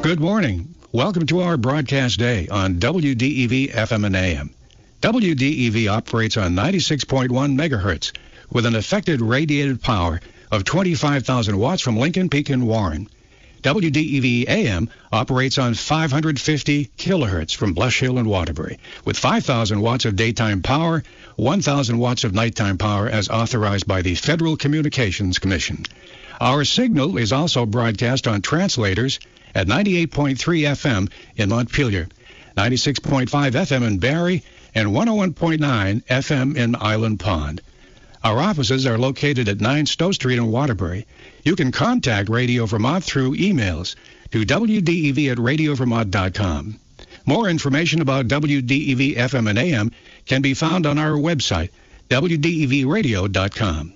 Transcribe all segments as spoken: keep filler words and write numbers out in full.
Good morning. Welcome to our broadcast day on W D E V F M and A M. W D E V operates on ninety-six point one megahertz with an effective radiated power of twenty-five thousand watts from Lincoln Peak and Warren. W D E V A M operates on five hundred fifty kilohertz from Blush Hill and Waterbury with five thousand watts of daytime power, one thousand watts of nighttime power as authorized by the Federal Communications Commission. Our signal is also broadcast on translators at ninety-eight point three F M in Montpelier, ninety-six point five F M in Barrie, and one oh one point nine F M in Island Pond. Our offices are located at nine Stowe Street in Waterbury. You can contact Radio Vermont through emails to W D E V at radio vermont dot com. More information about W D E V F M and A M can be found on our website, W D E V radio dot com.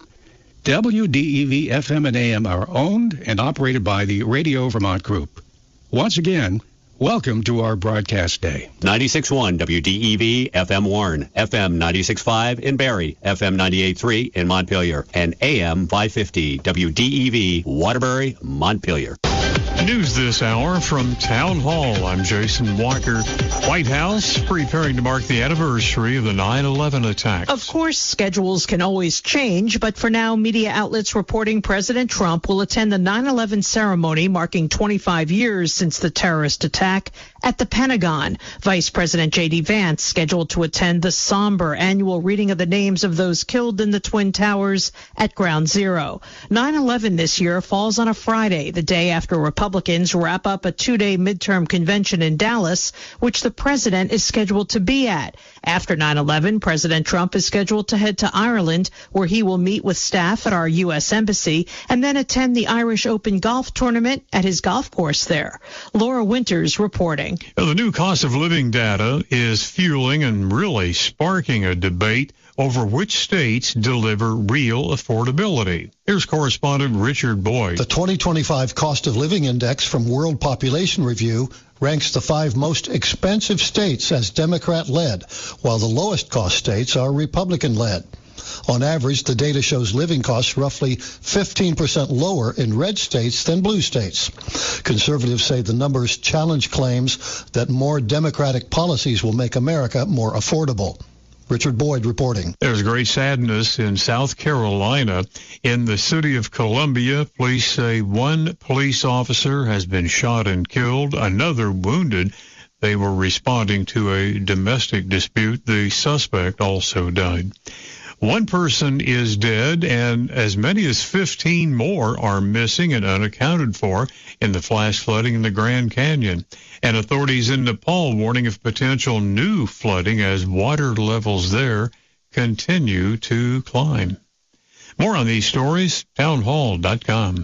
W D E V F M and A M are owned and operated by the Radio Vermont Group. Once again, welcome to our broadcast day. ninety-six point one W D E V F M Warren, F M ninety-six point five in Barrie, F M ninety-eight point three in Montpelier, and A M five fifty W D E V Waterbury, Montpelier. News this hour from Town Hall. I'm Jason Walker. White House preparing to mark the anniversary of the nine eleven attacks. Of course, schedules can always change, but for now, media outlets reporting President Trump will attend the nine eleven ceremony marking twenty-five years since the terrorist attack at the Pentagon. Vice President J D Vance scheduled to attend the somber annual reading of the names of those killed in the Twin Towers at Ground Zero. nine eleven this year falls on a Friday, the day after Republicans wrap up a two-day midterm convention in Dallas, which the president is scheduled to be at. After nine eleven, President Trump is scheduled to head to Ireland, where he will meet with staff at our U S Embassy and then attend the Irish Open golf tournament at his golf course there. Laura Winters reporting. The new cost of living data is fueling and really sparking a debate over which states deliver real affordability. Here's correspondent Richard Boyd. The twenty twenty-five Cost of Living Index from World Population Review ranks the five most expensive states as Democrat-led, while the lowest cost states are Republican-led. On average, the data shows living costs roughly fifteen percent lower in red states than blue states. Conservatives say the numbers challenge claims that more Democratic policies will make America more affordable. Richard Boyd reporting. There's great sadness in South Carolina. In the city of Columbia, police say one police officer has been shot and killed, another wounded. They were responding to a domestic dispute. The suspect also died. One person is dead, and as many as fifteen more are missing and unaccounted for in the flash flooding in the Grand Canyon. And authorities in Nepal warning of potential new flooding as water levels there continue to climb. More on these stories, town hall dot com.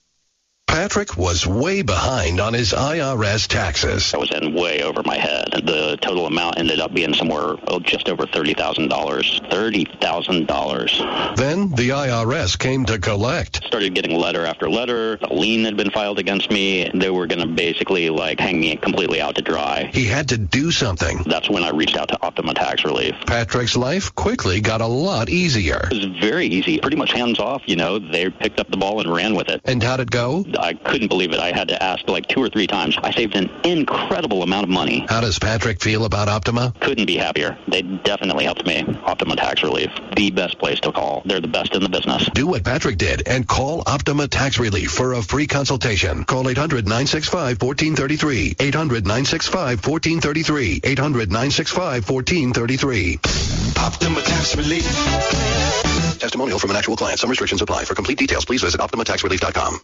Patrick was way behind on his I R S taxes. I was in way over my head. The total amount ended up being somewhere oh, just over thirty thousand dollars. thirty thousand dollars. Then the I R S came to collect. Started getting letter after letter. A lien had been filed against me. They were going to basically like hang me completely out to dry. He had to do something. That's when I reached out to Optima Tax Relief. Patrick's life quickly got a lot easier. It was very easy, pretty much hands off, you know. They picked up the ball and ran with it. And how'd it go? I couldn't believe it. I had to ask like two or three times. I saved an incredible amount of money. How does Patrick feel about Optima? Couldn't be happier. They definitely helped me. Optima Tax Relief, the best place to call. They're the best in the business. Do what Patrick did and call Optima Tax Relief for a free consultation. Call eight hundred, nine six five, one four three three. eight hundred, nine six five, one four three three. eight hundred, nine six five, one four three three. Optima Tax Relief. Testimonial from an actual client. Some restrictions apply. For complete details, please visit optima tax relief dot com.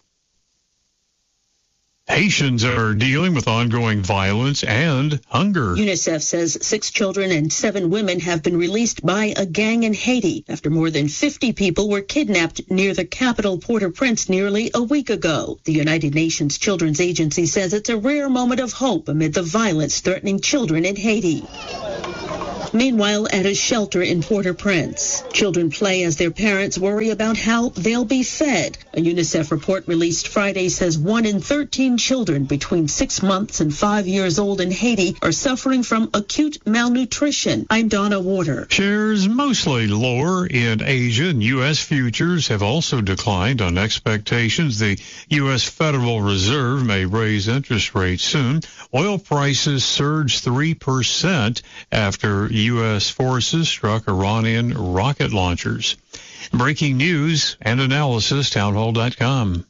Haitians are dealing with ongoing violence and hunger. UNICEF says six children and seven women have been released by a gang in Haiti after more than fifty people were kidnapped near the capital Port-au-Prince nearly a week ago. The United Nations Children's Agency says it's a rare moment of hope amid the violence threatening children in Haiti. Meanwhile, at a shelter in Port-au-Prince, children play as their parents worry about how they'll be fed. A UNICEF report released Friday says one in thirteen children between six months and five years old in Haiti are suffering from acute malnutrition. I'm Donna Warder. Shares mostly lower in Asia, and U S futures have also declined on expectations the U S Federal Reserve may raise interest rates soon. Oil prices surged three percent after U S forces struck Iranian rocket launchers. Breaking news and analysis, townhall dot com.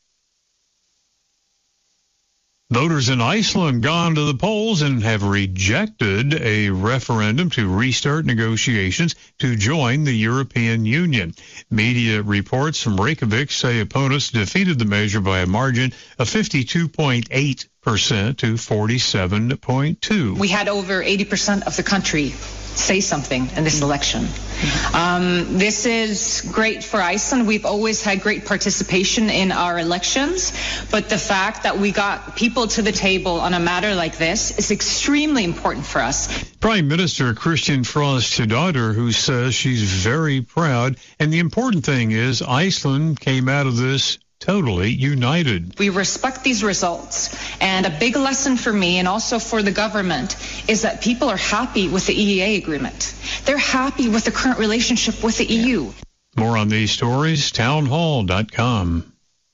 Voters in Iceland gone to the polls and have rejected a referendum to restart negotiations to join the European Union. Media reports from Reykjavik say opponents defeated the measure by a margin of fifty-two point eight percent to forty-seven point two. We had over eighty percent of the country say something in this election. Um, this is great for Iceland. We've always had great participation in our elections, but the fact that we got people to the table on a matter like this is extremely important for us. Prime Minister Christian Frost-Tudóttir, who says she's very proud, and the important thing is Iceland came out of this totally united. We respect these results, and a big lesson for me and also for the government is that people are happy with the E E A agreement. They're happy with the current relationship with the E U. More on these stories, townhall dot com.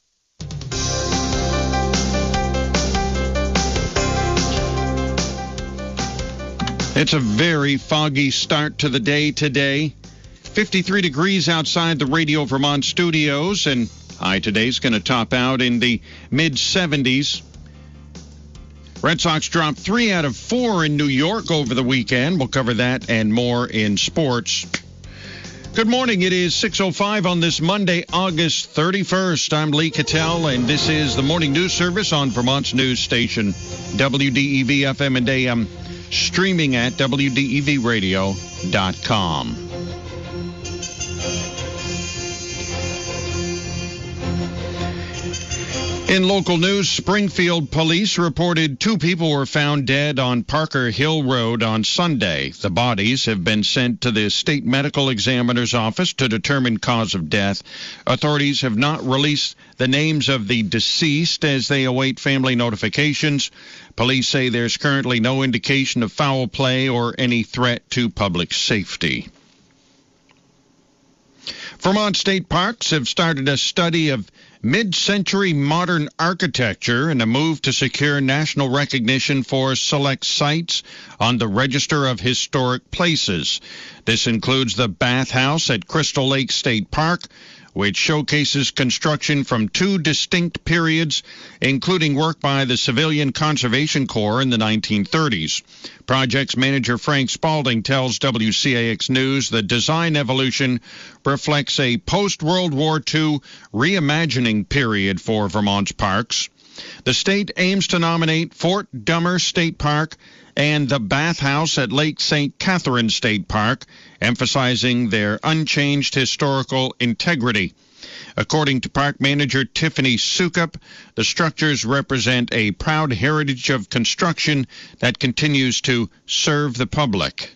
It's a very foggy start to the day today. fifty-three degrees outside the Radio Vermont studios, and high today's going to top out in the mid seventies. Red Sox dropped three out of four in New York over the weekend. We'll cover that and more in sports. Good morning. It is six oh five on this Monday, August thirty-first. I'm Lee Cattell, and this is the Morning News Service on Vermont's news station, W D E V F M and A M, streaming at W D E V radio dot com. In local news, Springfield police reported two people were found dead on Parker Hill Road on Sunday. The bodies have been sent to the state medical examiner's office to determine cause of death. Authorities have not released the names of the deceased as they await family notifications. Police say there's currently no indication of foul play or any threat to public safety. Vermont State Parks have started a study of mid-century modern architecture and a move to secure national recognition for select sites on the Register of Historic Places. This includes the bathhouse at Crystal Lake State Park, which showcases construction from two distinct periods, including work by the Civilian Conservation Corps in the nineteen thirties. Projects manager Frank Spalding tells W C A X News the design evolution reflects a post-World War Two reimagining period for Vermont's parks. The state aims to nominate Fort Dummer State Park and the bathhouse at Lake Saint Catherine State Park, emphasizing their unchanged historical integrity. According to park manager Tiffany Sukup, the structures represent a proud heritage of construction that continues to serve the public.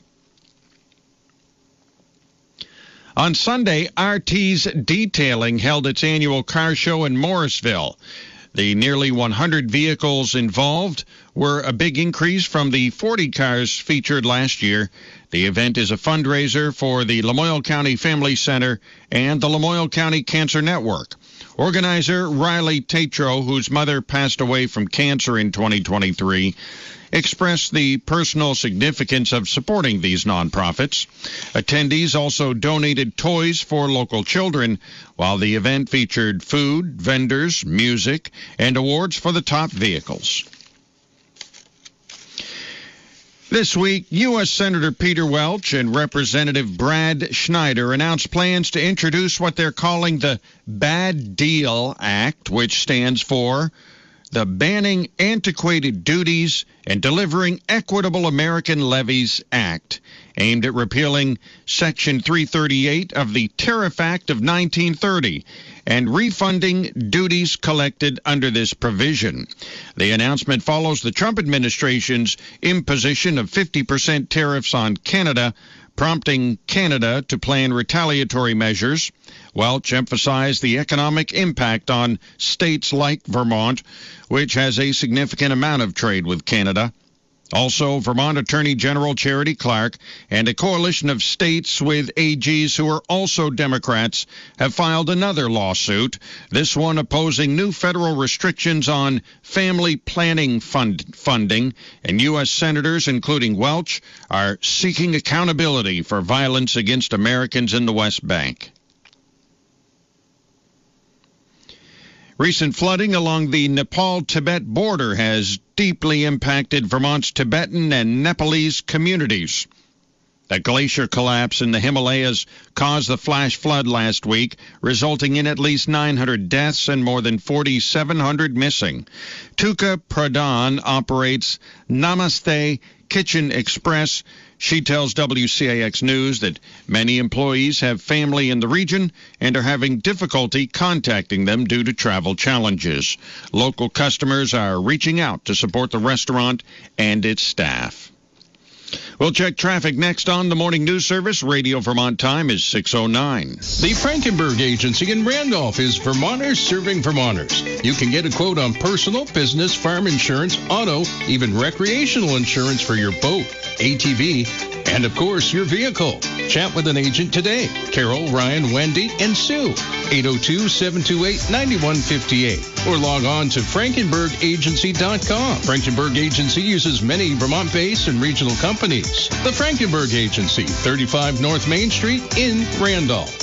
On Sunday, R T's Detailing held its annual car show in Morrisville. The nearly one hundred vehicles involved were a big increase from the forty cars featured last year. The event is a fundraiser for the Lamoille County Family Center and the Lamoille County Cancer Network. Organizer Riley Tatro, whose mother passed away from cancer in twenty twenty-three, expressed the personal significance of supporting these nonprofits. Attendees also donated toys for local children, while the event featured food, vendors, music, and awards for the top vehicles. This week, U S Senator Peter Welch and Representative Brad Schneider announced plans to introduce what they're calling the Bad Deal Act, which stands for the Banning Antiquated Duties and Delivering Equitable American Levies Act, aimed at repealing Section three thirty-eight of the Tariff Act of nineteen thirty and refunding duties collected under this provision. The announcement follows the Trump administration's imposition of fifty percent tariffs on Canada, prompting Canada to plan retaliatory measures. Welch emphasized the economic impact on states like Vermont, which has a significant amount of trade with Canada. Also, Vermont Attorney General Charity Clark and a coalition of states with A Gs who are also Democrats have filed another lawsuit, this one opposing new federal restrictions on family planning fund funding, and U S senators, including Welch, are seeking accountability for violence against Americans in the West Bank. Recent flooding along the Nepal-Tibet border has deeply impacted Vermont's Tibetan and Nepalese communities. The glacier collapse in the Himalayas caused the flash flood last week, resulting in at least nine hundred deaths and more than forty-seven hundred missing. Tuka Pradhan operates Namaste Kitchen Express. She tells W C A X News that many employees have family in the region and are having difficulty contacting them due to travel challenges. Local customers are reaching out to support the restaurant and its staff. We'll check traffic next on the Morning News Service. Radio Vermont time is six oh nine. The Frankenberg Agency in Randolph is Vermonters serving Vermonters. You can get a quote on personal, business, farm insurance, auto, even recreational insurance for your boat, A T V, and of course your vehicle. Chat with an agent today. Carol, Ryan, Wendy, and Sue. eight oh two, seven two eight, nine one five eight. Or log on to frankenberg agency dot com. Frankenberg Agency uses many Vermont-based and regional companies. The Frankenberg Agency, thirty-five North Main Street in Randolph.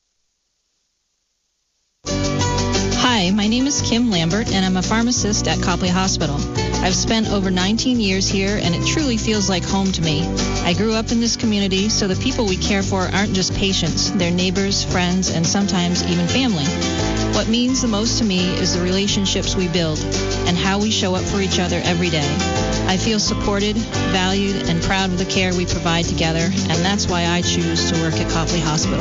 Hi, my name is Kim Lambert, and I'm a pharmacist at Copley Hospital. I've spent over nineteen years here, and it truly feels like home to me. I grew up in this community, so the people we care for aren't just patients. They're neighbors, friends, and sometimes even family. What means the most to me is the relationships we build and how we show up for each other every day. I feel supported, valued, and proud of the care we provide together, and that's why I choose to work at Copley Hospital.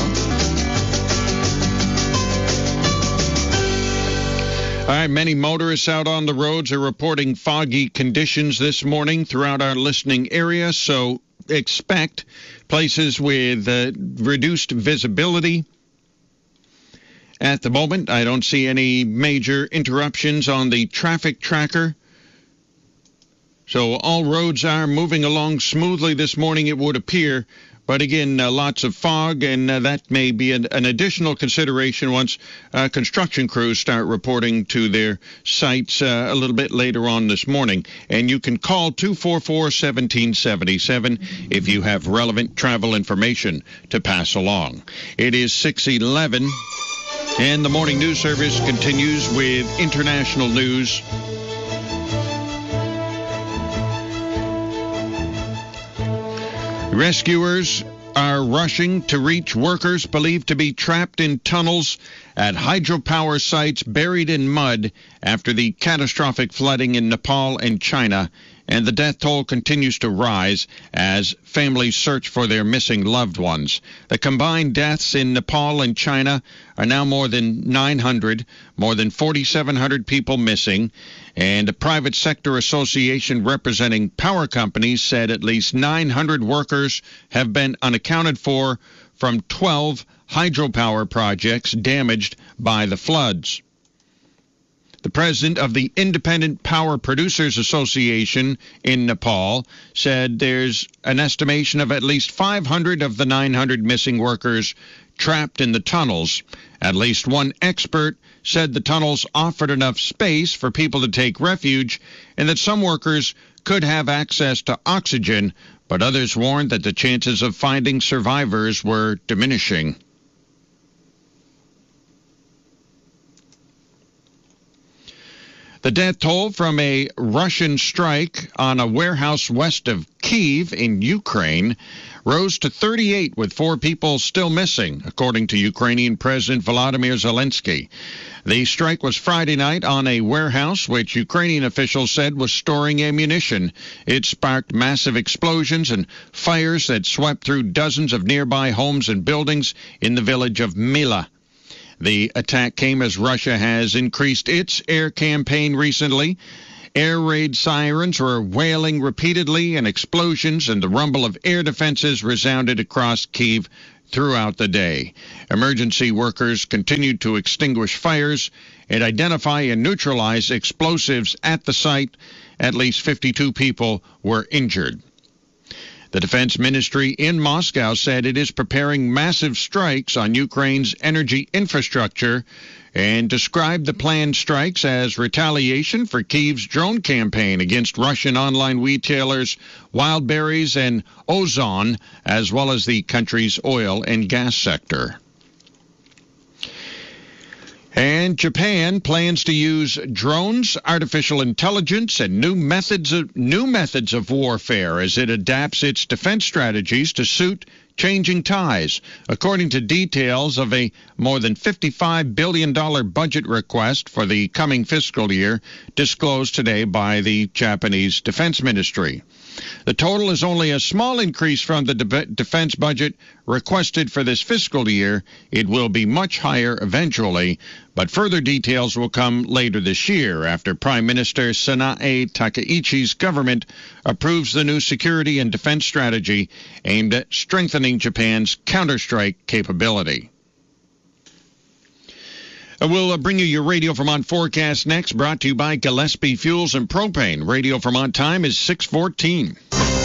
All right, many motorists out on the roads are reporting foggy conditions this morning throughout our listening area, so expect places with uh, reduced visibility. At the moment, I don't see any major interruptions on the traffic tracker. So all roads are moving along smoothly this morning, it would appear. But again, uh, lots of fog, and uh, that may be an, an additional consideration once uh, construction crews start reporting to their sites uh, a little bit later on this morning. And you can call two four four, one seven seven seven if you have relevant travel information to pass along. It is six eleven, and the Morning News Service continues with international news. Rescuers are rushing to reach workers believed to be trapped in tunnels at hydropower sites buried in mud after the catastrophic flooding in Nepal and China, and the death toll continues to rise as families search for their missing loved ones. The combined deaths in Nepal and China are now more than nine hundred, more than forty-seven hundred people missing, and a private sector association representing power companies said at least nine hundred workers have been unaccounted for from twelve hydropower projects damaged by the floods. The president of the Independent Power Producers Association in Nepal said there's an estimation of at least five hundred of the nine hundred missing workers trapped in the tunnels. At least one expert said the tunnels offered enough space for people to take refuge and that some workers could have access to oxygen, but others warned that the chances of finding survivors were diminishing. The death toll from a Russian strike on a warehouse west of Kyiv in Ukraine rose to thirty-eight, with four people still missing, according to Ukrainian President Volodymyr Zelensky. The strike was Friday night on a warehouse which Ukrainian officials said was storing ammunition. It sparked massive explosions and fires that swept through dozens of nearby homes and buildings in the village of Mila. The attack came as Russia has increased its air campaign recently. Air raid sirens were wailing repeatedly, and explosions and the rumble of air defenses resounded across Kyiv throughout the day. Emergency workers continued to extinguish fires and identify and neutralize explosives at the site. At least fifty-two people were injured. The Defense Ministry in Moscow said it is preparing massive strikes on Ukraine's energy infrastructure and described the planned strikes as retaliation for Kyiv's drone campaign against Russian online retailers Wildberries and Ozon, as well as the country's oil and gas sector. And Japan plans to use drones, artificial intelligence, and new methods of new methods of warfare as it adapts its defense strategies to suit changing tides, according to details of a more than fifty-five billion dollars budget request for the coming fiscal year disclosed today by the Japanese Defense Ministry. The total is only a small increase from the de- defense budget requested for this fiscal year. It will be much higher eventually, but further details will come later this year after Prime Minister Sanae Takaichi's government approves the new security and defense strategy aimed at strengthening Japan's counterstrike capability. We'll uh, bring you your Radio Vermont forecast next, brought to you by Gillespie Fuels and Propane. Radio Vermont time is six fourteen.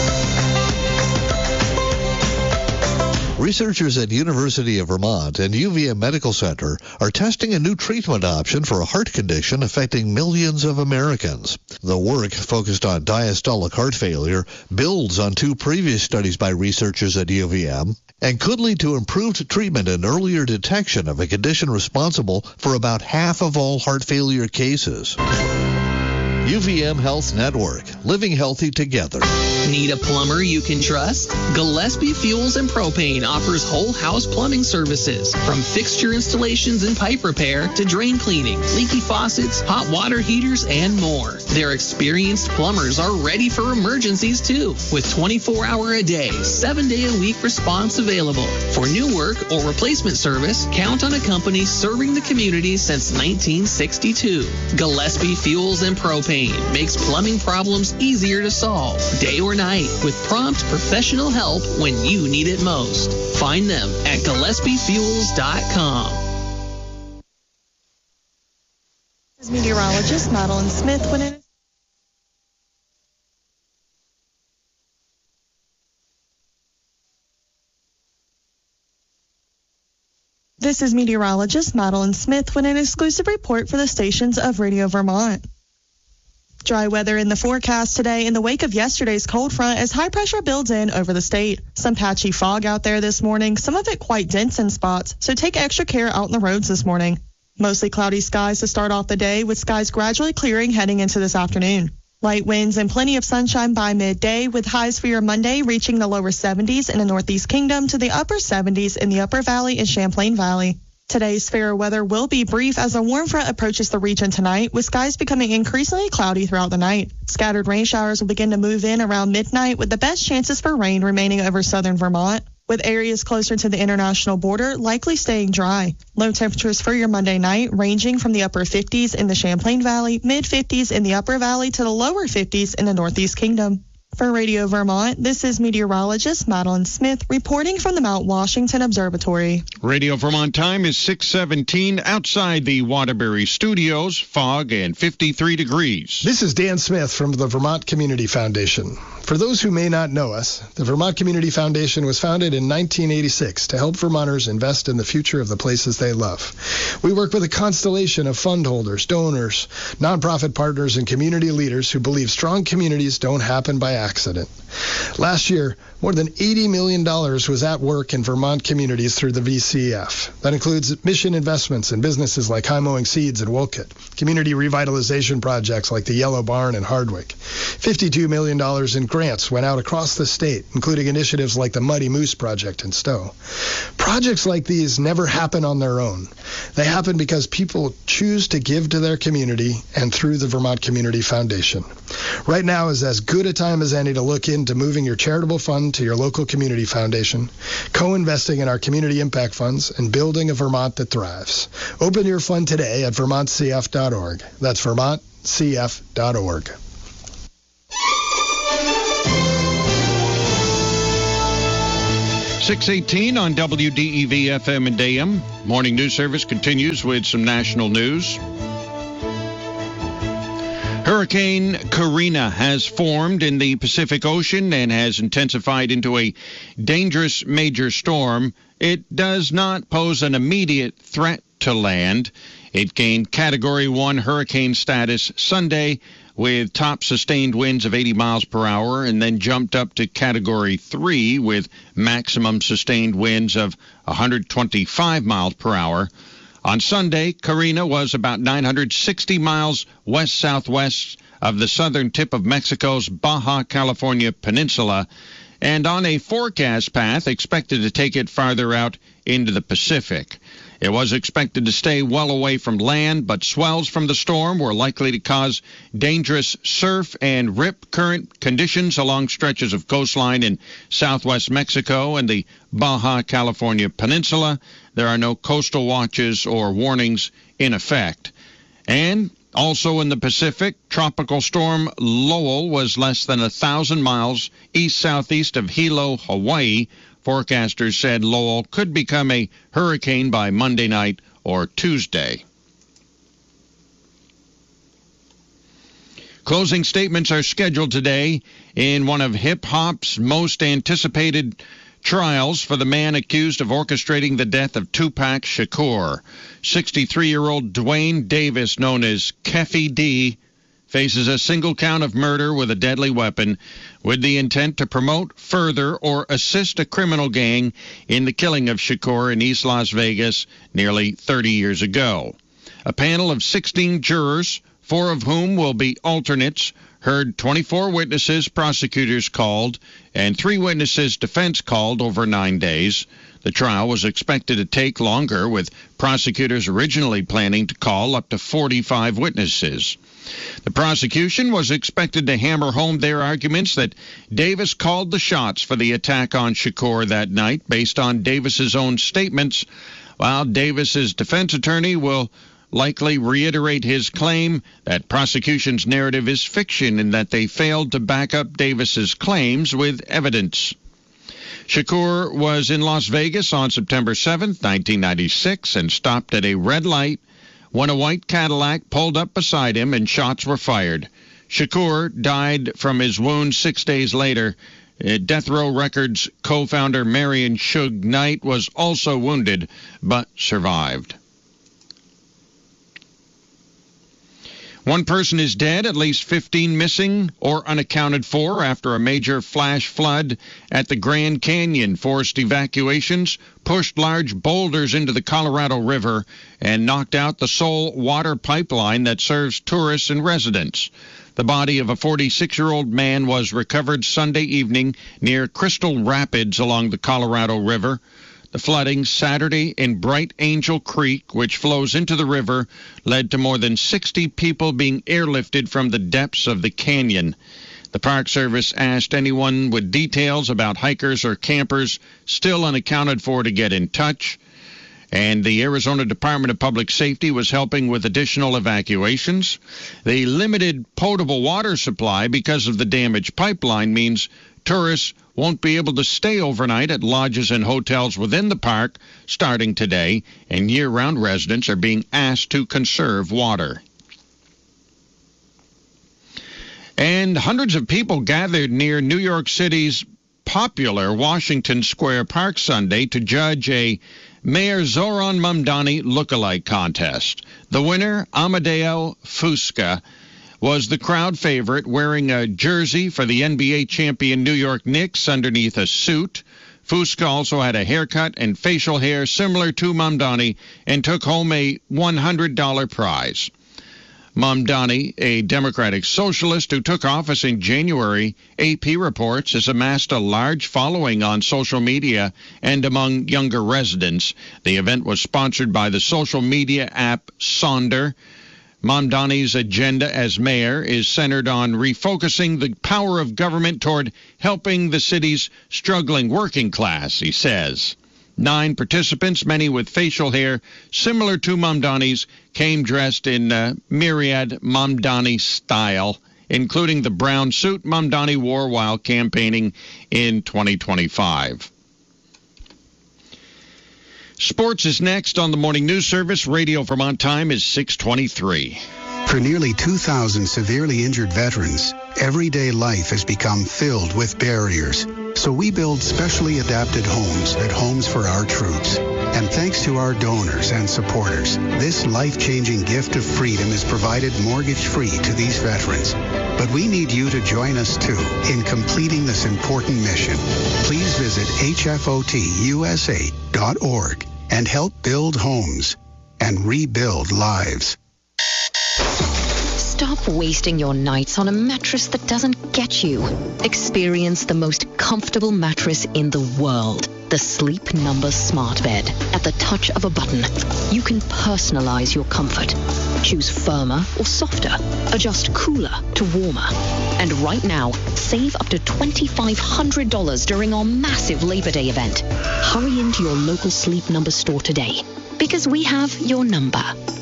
Researchers at University of Vermont and U V M Medical Center are testing a new treatment option for a heart condition affecting millions of Americans. The work, focused on diastolic heart failure, builds on two previous studies by researchers at U V M and could lead to improved treatment and earlier detection of a condition responsible for about half of all heart failure cases. U V M Health Network, living healthy together. Need a plumber you can trust? Gillespie Fuels and Propane offers whole house plumbing services, from fixture installations and pipe repair to drain cleaning, leaky faucets, hot water heaters, and more. Their experienced plumbers are ready for emergencies too, with twenty-four hour a day, seven day a week response available. For new work or replacement service, count on a company serving the community since nineteen sixty-two. Gillespie Fuels and Propane makes plumbing problems easier to solve, day or night, with prompt professional help when you need it most. Find them at Gillespie Fuels dot com. This is meteorologist Madeline Smith. When it This is meteorologist Madeline Smith with an exclusive report for the stations of Radio Vermont. Dry weather in the forecast today in the wake of yesterday's cold front as high pressure builds in over the state. Some patchy fog out there this morning, some of it quite dense in spots, so take extra care out on the roads this morning. Mostly cloudy skies to start off the day, with skies gradually clearing heading into this afternoon. Light winds and plenty of sunshine by midday, with highs for your Monday reaching the lower seventies in the Northeast Kingdom to the upper seventies in the Upper Valley and Champlain Valley. Today's fair weather will be brief as a warm front approaches the region tonight, with skies becoming increasingly cloudy throughout the night. Scattered rain showers will begin to move in around midnight, with the best chances for rain remaining over southern Vermont, with areas closer to the international border likely staying dry. Low temperatures for your Monday night ranging from the upper fifties in the Champlain Valley, mid fifties in the Upper Valley to the lower fifties in the Northeast Kingdom. For Radio Vermont, this is meteorologist Madeline Smith reporting from the Mount Washington Observatory. Radio Vermont time is six seventeen. Outside the Waterbury Studios, fog and fifty-three degrees. This is Dan Smith from the Vermont Community Foundation. For those who may not know us, the Vermont Community Foundation was founded in nineteen eighty-six to help Vermonters invest in the future of the places they love. We work with a constellation of fund holders, donors, nonprofit partners, and community leaders who believe strong communities don't happen by accident. Last year, more than eighty million dollars was at work in Vermont communities through the V C F. That includes mission investments in businesses like High Mowing Seeds in Wolcott, community revitalization projects like the Yellow Barn in Hardwick. fifty-two million dollars in grants went out across the state, including initiatives like the Muddy Moose Project in Stowe. Projects like these never happen on their own. They happen because people choose to give to their community and through the Vermont Community Foundation. Right now is as good a time as representing a look into moving your charitable fund to your local community foundation, co-investing in our community impact funds, and building a Vermont that thrives. Open your fund today at vermont c f dot org. That's vermont c f dot org. six eighteen on W D E V F M and A M. Morning news service continues with some national news. Hurricane Karina has formed in the Pacific Ocean and has intensified into a dangerous major storm. It does not pose an immediate threat to land. It gained Category one hurricane status Sunday with top sustained winds of eighty miles per hour, and then jumped up to Category three with maximum sustained winds of one hundred twenty-five miles per hour. On Sunday, Karina was about nine hundred sixty miles west-southwest of the southern tip of Mexico's Baja California Peninsula, and on a forecast path expected to take it farther out into the Pacific. It was expected to stay well away from land, but swells from the storm were likely to cause dangerous surf and rip current conditions along stretches of coastline in southwest Mexico and the Baja California Peninsula. There are no coastal watches or warnings in effect. And also in the Pacific, Tropical Storm Lowell was less than a thousand miles east-southeast of Hilo, Hawaii. Forecasters said Lowell could become a hurricane by Monday night or Tuesday. Closing statements are scheduled today in one of hip-hop's most anticipated trials for the man accused of orchestrating the death of Tupac Shakur. sixty-three-year-old Dwayne Davis, known as Keffe D, faces a single count of murder with a deadly weapon with the intent to promote, further, or assist a criminal gang in the killing of Shakur in East Las Vegas nearly thirty years ago. A panel of sixteen jurors, four of whom will be alternates, heard twenty-four witnesses prosecutors called and three witnesses defense called over nine days. The trial was expected to take longer, with prosecutors originally planning to call up to forty-five witnesses. The prosecution was expected to hammer home their arguments that Davis called the shots for the attack on Shakur that night based on Davis's own statements, while Davis's defense attorney will likely reiterate his claim that prosecution's narrative is fiction and that they failed to back up Davis's claims with evidence. Shakur was in Las Vegas on September seventh, nineteen ninety-six, and stopped at a red light when a white Cadillac pulled up beside him and shots were fired. Shakur died from his wounds six days later. Death Row Records co-founder Marion Suge Knight was also wounded but survived. One person is dead, at least fifteen missing or unaccounted for after a major flash flood at the Grand Canyon forced evacuations, pushed large boulders into the Colorado River, and knocked out the sole water pipeline that serves tourists and residents. The body of a forty-six-year-old man was recovered Sunday evening near Crystal Rapids along the Colorado River. The flooding Saturday in Bright Angel Creek, which flows into the river, led to more than sixty people being airlifted from the depths of the canyon. The Park Service asked anyone with details about hikers or campers still unaccounted for to get in touch. And the Arizona Department of Public Safety was helping with additional evacuations. The limited potable water supply because of the damaged pipeline means tourists won't be able to stay overnight at lodges and hotels within the park starting today, and year-round residents are being asked to conserve water. And hundreds of people gathered near New York City's popular Washington Square Park Sunday to judge a Mayor Zoran Mamdani lookalike contest. The winner, Amadeo Fusca, was the crowd favorite, wearing a jersey for the N B A champion New York Knicks underneath a suit. Fusca also had a haircut and facial hair similar to Mamdani and took home a one hundred dollars prize. Mamdani, a Democratic socialist who took office in January, A P reports, has amassed a large following on social media and among younger residents. The event was sponsored by the social media app Sonder. Mamdani's agenda as mayor is centered on refocusing the power of government toward helping the city's struggling working class, he says. Nine participants, many with facial hair similar to Mamdani's, came dressed in uh, myriad Mamdani style, including the brown suit Mamdani wore while campaigning in twenty twenty-five. Sports is next on the Morning News Service. Radio Vermont time is six twenty-three. For nearly two thousand severely injured veterans, everyday life has become filled with barriers. So we build specially adapted homes at Homes for Our Troops. And thanks to our donors and supporters, this life-changing gift of freedom is provided mortgage-free to these veterans. But we need you to join us, too, in completing this important mission. Please visit H F O T U S A dot org and help build homes and rebuild lives. Stop wasting your nights on a mattress that doesn't get you. Experience the most comfortable mattress in the world. The Sleep Number Smart Bed. At the touch of a button, you can personalize your comfort. Choose firmer or softer. Adjust cooler to warmer. And right now, save up to twenty-five hundred dollars during our massive Labor Day event. Hurry into your local Sleep Number store today, because we have your number.